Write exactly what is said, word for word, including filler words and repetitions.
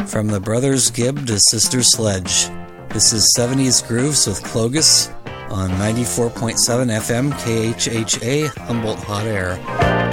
From the Brothers Gibb to Sister Sledge. This is seventies Grooves with Clogus on ninety-four point seven F M K H H A Humboldt Hot Air.